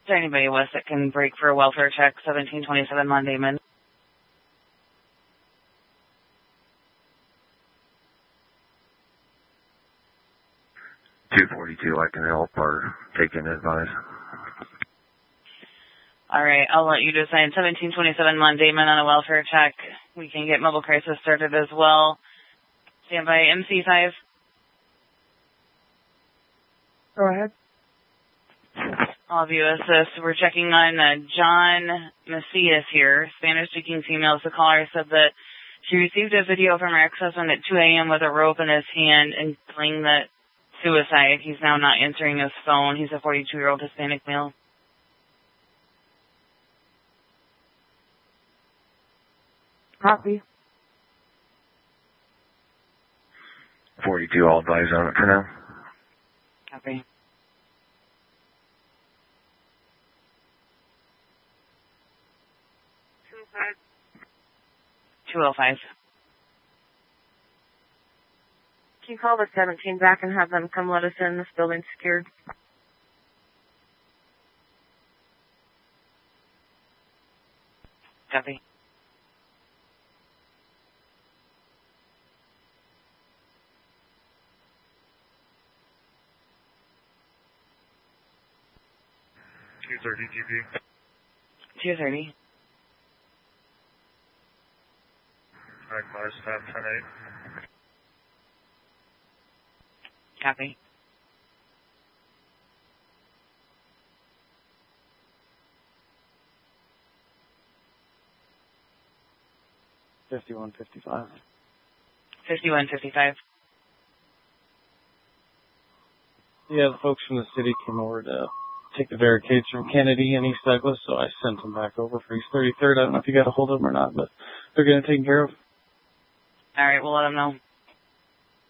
there anybody west that can break for a welfare check, 1727 Mondayman? 242, I can help or take an advice. All right, I'll let you decide. 1727 Mondayman on a welfare check. We can get mobile crisis started as well. Stand by MC5. Go ahead. All of you assist. We're checking on John Macias here, Spanish-speaking female. The caller said that she received a video from her ex-husband at 2 a.m. with a rope in his hand and claimed that suicide. He's now not answering his phone. He's a 42-year-old Hispanic male. Copy. 42, I'll advise on it for now. Copy. Suicide. 205. Can you call the 17 back and have them come let us in? This building's secured. Copy. GP. 230. Likewise, 510-8. Copy. $51.55. 5155. Yeah, the folks from the city came over to take the barricades from Kennedy and East Douglas, so I sent them back over for East 33rd. I don't know if you got a hold of them or not, but they're getting taken care of. All right, we'll let them know.